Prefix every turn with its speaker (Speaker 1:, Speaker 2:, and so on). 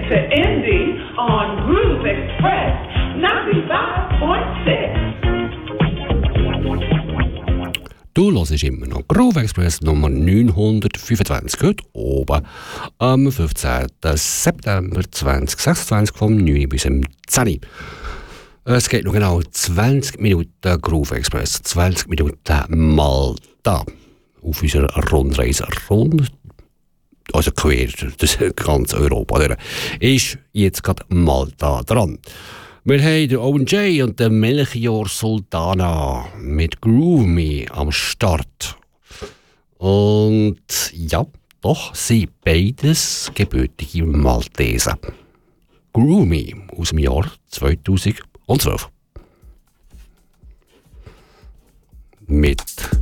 Speaker 1: to Indy on Groove Express 95.6.
Speaker 2: Du hörst immer noch Groove Express Nummer 925, heute oben am 15. September 2026 vom 9 bis 10. Es geht noch genau 20 Minuten Groove Express, 20 Minuten Malta auf unserer Rundreise rund, also quer durch ganz Europa. Ist jetzt gerade Malta dran. Wir haben den Owen J und den Melchior Sultana mit Groove Me am Start. Und ja, doch sind beides gebürtige Malteser. Groove Me aus dem Jahr 2012. Mit